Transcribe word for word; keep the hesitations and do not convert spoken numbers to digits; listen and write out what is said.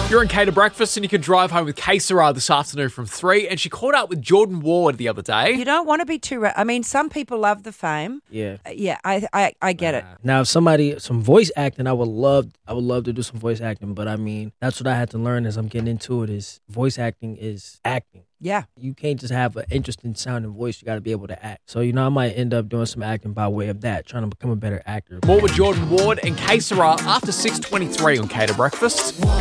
You're in Cater Breakfast and you can drive home with K Sarah this afternoon from three. And she caught up with Jordan Ward the other day. You don't want to be too... Ra- I mean, some people love the fame. Yeah. Uh, yeah, I I, I get it. Now, if somebody, some voice acting, I would love, I would love to do some voice acting. But I mean, that's what I had to learn as I'm getting into it. Is voice acting is acting. Yeah. You can't just have an interesting sounding voice. You got to be able to act. So, you know, I might end up doing some acting by way of that, trying to become a better actor. More with Jordan Ward and K Sarah after six twenty-three on Cater Breakfast.